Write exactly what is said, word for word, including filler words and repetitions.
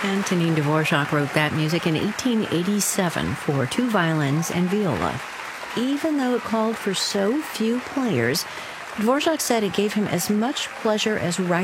Antonin Dvorak wrote that music in eighteen eighty-seven for two violins and viola. Even though it called for so few players, Dvorak said it gave him as much pleasure as writing